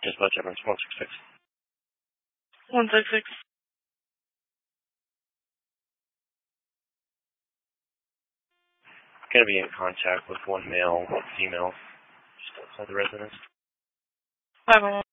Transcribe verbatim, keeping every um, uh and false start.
Dispatch Evans one six six. one six six. Going to be in contact with one male, one female, just outside the residence. five one one.